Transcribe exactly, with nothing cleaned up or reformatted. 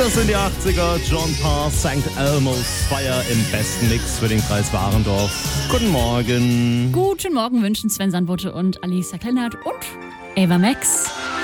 Das sind die achtziger, John Parr, Sankt Elmo's Fire im besten Mix für den Kreis Warendorf. Guten Morgen. Guten Morgen wünschen Sven Sandbote und Alisa Kleinert und Ava Max.